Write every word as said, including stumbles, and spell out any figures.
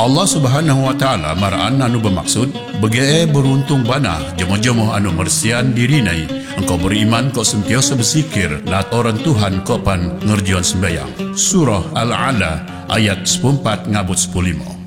Allah Subhanahu wa taala maraan anu bermaksud bege beruntung bana jemo-jemo anu mersian dirinai engkau beriman kau sentiasa berzikir lat orang Tuhan kau pan ngerjian sembayang. Surah Al-Ala ayat sepuluh empat ngabut sepuluh lima.